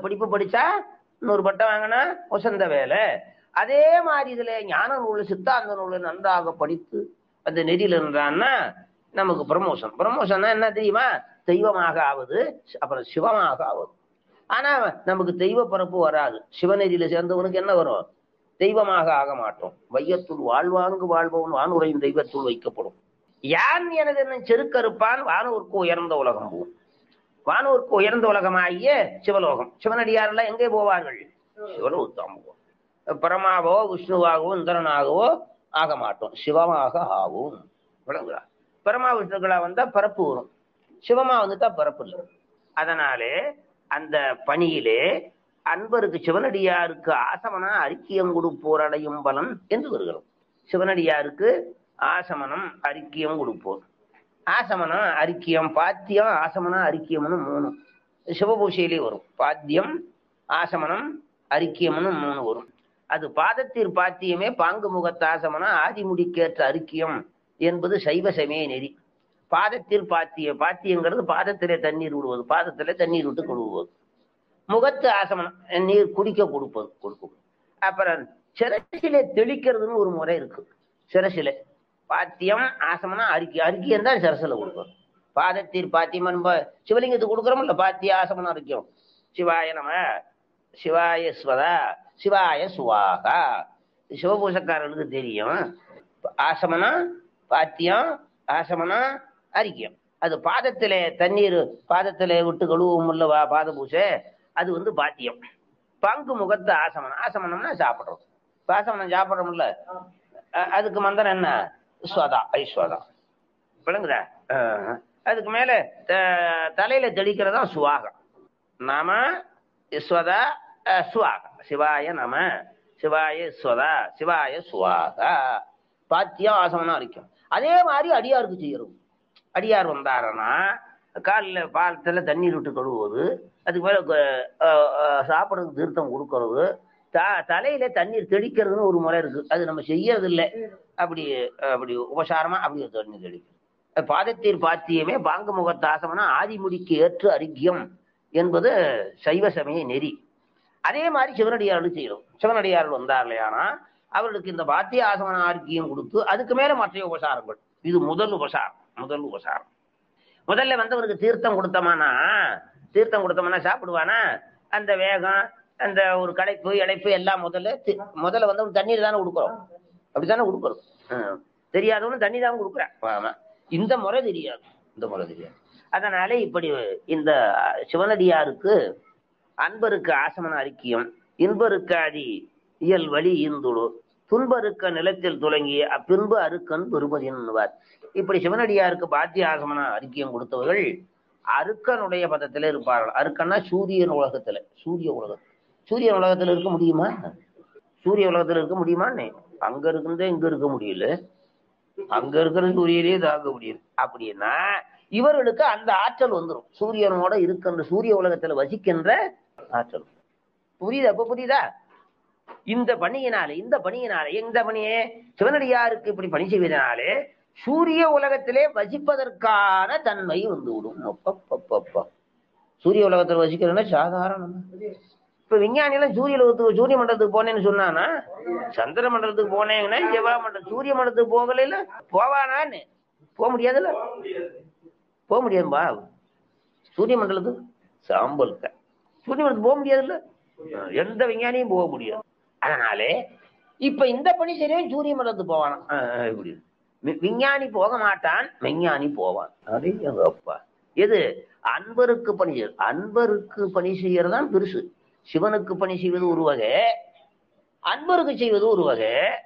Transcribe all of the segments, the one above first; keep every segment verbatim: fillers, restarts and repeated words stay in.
படிப்பு படிச்சா இன்னொரு பட்டம் வாங்கினா வசந்த வேலை. அதே மாதிரி இதுல ஞான நூல் சித்தாந்த நூல் நன்றாக படித்து அந்த நெறியில் இருந்தான்னா நமக்கு ப்ரமோஷன். ப்ரமோஷன்னா என்ன தெரியுமா? தெய்வமாக ஆவது, அப்புறம் சிவமாக ஆவது. ஆனா நமக்கு தெய்வ பிறப்பு வராது. சிவநெறியில சேர்ந்தவனுக்கு என்ன வரும்? தெய்வமாக ஆக மாட்டோம். வையத்துள் வாழ்வாங்கு வாழ்பவன் வானுரையும் தெய்வத்துள் வைக்கப்படும். யான் எனது என்னும் செருக்கறுப்பான் வானூருக்கு உயர்ந்த உலகம் போகும். வானூருக்கு உயர்ந்த உலகமாகிய சிவலோகம். சிவனடியாரெல்லாம் எங்கே போவார்கள்? சிவலோகத்தான் போவோம். பரமாவோ விஷ்ணுவாகவோ இந்திரனாகவோ ஆக மாட்டோம், சிவமாக ஆகும். விளங்குறா? பரமா விஷ்ணுக்களா வந்தா பரப்பு வரும், சிவமா வந்துட்டா பரப்பு இல்லை. அதனாலே அந்த பணியிலே அன்பருக்கு சிவனடியாருக்கு ஆசமனா அறிக்கியம் கொடுப்போர் அடையும் பலன் என்று வருகிறோம். சிவனடியாருக்கு ஆசமனம் அறிக்கியம் கொடுப்போர். ஆசமனம் அரிக்கியம் பாத்தியம் ஆசமனம் அரிக்கியம்னு மூணு சிவபூஷையிலே வரும். பாத்தியம் ஆசமனம் அரிக்கியம்னு மூணு வரும். அது பாதத்திற் பாத்தியமே பாங்கு முகத்தாசமனம் ஆதிமுடிக்கேற்ற அரிக்கியம் என்பது சைவ சமய நெறி. பாதத்தில் பாத்திய பாத்தியங்கிறது பாதத்திலே தண்ணீர் விடுவது, பாதத்திலே தண்ணீர் விட்டு கொள்வது. முகத்து ஆசமனம் நீர் குடிக்க கொடுப்பது கொடுக்கும். அப்புறம் சிரசிலே தெளிக்கிறதுன்னு ஒரு முறை இருக்கு. சிரசிலே பாத்தியம் ஆசமனம் அரிக்கி அரிக்கியம் தான் சிரசில கொடுக்கும். பாதத்திற் பாத்தியம் சிவலிங்கத்துக்கு கொடுக்குறோம் இல்ல, பாத்திய ஆசமனம் அரிக்கும். சிவாய நம, சிவாய ஸ்வதா, சிவாய சுவாகா. சிவபூசக்காரர்களுக்கு தெரியும். ஆசமனம் பாத்தியம் ஆசமனம் அரிக்கியம். அது பாதத்திலே தண்ணீர் பாதத்திலே விட்டு கழுவும் இல்லவா பாத பூசை, அது வந்து பாத்தியம். பங்கு முகத்து ஆசமனம். ஆசமனம்னா சாப்பிட்றோம். ஆசமனம் சாப்பிட்றோம்ல, அதுக்கு மந்திரம் என்ன? ஸ்வதா, ஐஸ்வதா. விளங்குதா? அதுக்கு மேல தலையில தெளிக்கிறதா சுவாகம். நாம ஸ்வதா சுவாகா. சிவாய நம, சிவாய ஸ்வதா, சிவாய சுவாகா. பாத்தியம் ஆசமனம் அரிக்கும். அதே மாதிரி அடியாருக்கு செய்யறது. அடியார் வந்தாருன்னா காலில் பாலத்துல தண்ணீர் விட்டு கழுவுவது, அதுக்கு மேல சாப்பிட்றதுக்கு தீர்த்தம் கொடுக்கறது, த தலையில தண்ணீர் தெளிக்கிறதுன்னு ஒரு முறை இருக்கு. அது நம்ம செய்யறது இல்லை. அப்படி அப்படி உபசாரமா அப்படி தண்ணீர் தெளிக்கிறது. பாதத்தீர் பாத்தியமே பாங்கு முகத்தாசம்னா ஆதிமுடிக்கு ஏற்று அரிக்கியம் என்பது சைவ சமய நெறி. அதே மாதிரி சிவனடியார்கள் செய்யணும். சிவனடியார்கள் வந்தார்களேனா அவர்களுக்கு இந்த பாத்திய ஆசமன ஆரோக்கியம் கொடுத்து அதுக்கு மேல மற்ற உபசாரங்கள். இது முதல் உபசாரம். முதல் உபசாரம் முதல்ல வந்தவனுக்கு தீர்த்தம் கொடுத்தோமானா, தீர்த்தம் கொடுத்தோம்னா சாப்பிடுவானா? அந்த வேகம், அந்த ஒரு களைப்பு இழைப்பு எல்லாம் முதல்ல முதல்ல வந்தவன் தண்ணீர் தானே கொடுக்குறோம். அப்படித்தானே கொடுக்குறோம். தெரியாதவனு தண்ணி தான் கொடுக்குறேன். இந்த முறை தெரியாது, இந்த முறை தெரியாது. அதனால இப்படி இந்த சிவனடியாருக்கு அன்பருக்கு ஆசமன அறிக்கியம், இன்பருக்கு அடி இயல் வழி ஈந்துழு, துன்பருக்க நிலத்தில் துலங்கிய அப்பின்பு அருக்கன் பெருமதியார். இப்படி சிவனடியாருக்கு பாத்திய ஆசமன அறிக்கியம் கொடுத்தவர்கள் அருக்கனுடைய பதத்திலே இருப்பார்கள். அருக்கன்னா சூரியன் உலகத்துல, சூரிய உலகம். சூரிய உலகத்துல இருக்க முடியுமா? சூரிய உலகத்துல இருக்க முடியுமான்னு அங்க இருக்குதே இங்க இருக்க முடியல, அங்க இருக்கிற சூரியனே தாக்க முடியல. அப்படின்னா இவர்களுக்கு அந்த ஆற்றல் வந்துடும். சூரியனோட இருக்கின்ற சூரிய உலகத்துல வசிக்கின்ற ஆற்றல் புரியுது. அப்ப புரியுதா? இந்த பணியினாலே இந்த பணியினாலே இந்த பணியே சிவனடியாருக்கு இப்படி பணி செய்வதனாலே சூரிய உலகத்திலே வசிப்பதற்கான தன்மை வந்து விடும். அப்பப்பப்பா, சூரிய உலகத்துல வசிக்கிறதுனா சாதாரணம். இப்ப விஞ்ஞானி எல்லாம் சூரிய உலகத்துக்கு சூரிய மண்டலத்துக்கு போனேன்னு சொன்னானா, சந்திர மண்டலத்துக்கு போனேங்கன்னா செவ்வாய் மண்டலம், சூரிய மண்டலத்துக்கு போகல போவானான்னு போக முடியாதுல்ல, போக முடியாதுப்பா. சூரிய மண்டலத்துக்கு சாம்பல் சூரிய மண்டலத்துக்கு போக முடியாதுல்ல, எந்த விஞ்ஞானியும் போக முடியாது. அதனாலே இப்ப இந்த பணி செய்யறவன் சூரிய மண்டலத்துக்கு போவானா? இப்படி விஞ்ஞானி போக மாட்டான், விஞ்ஞானி போவான். அதே எங்க அப்பா எது அன்பருக்கு பணி செய்ய, அன்பருக்கு பணி செய்யறதான் பெருசு. சிவனுக்கு பணி செய்வது ஒரு வகை, அன்பருக்கு செய்வது ஒரு வகை.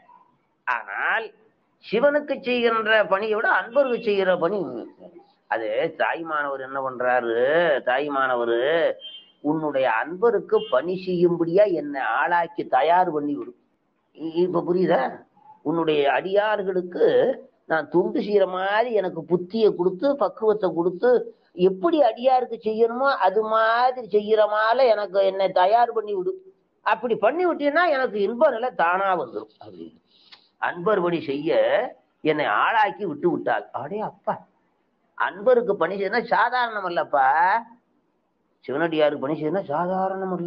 ஆனால் சிவனுக்கு செய்கின்ற பணியை விட அன்பருக்கு செய்கிற பணி அது. தாய்மானவர் என்ன பண்றாரு? தாய்மானவர் உன்னுடைய அன்பருக்கு பணி செய்யும்படியா என்னை ஆளாக்கி தயார் பண்ணி விடும். இப்ப புரியுதா? உன்னுடைய அடியார்களுக்கு நான் துண்டு செய்யற மாதிரி எனக்கு புத்தியை கொடுத்து பக்குவத்தை கொடுத்து எப்படி அடியாருக்கு செய்யணுமோ அது மாதிரி செய்யற மாதிரி எனக்கு என்னை தயார் பண்ணி விடு. அப்படி பண்ணி விட்டீங்கன்னா எனக்கு இன்ப நிலை தானா வந்துடும். அப்படி அன்பர் பணி செய்ய என்னை ஆளாக்கி விட்டு விட்டாள். அடே அப்பா, அன்பருக்கு பணி செய்யணும் சாதாரணம் அல்லப்பா. சிவனடியாருக்கு பணி செய்யணும் சாதாரணம் அல்ல.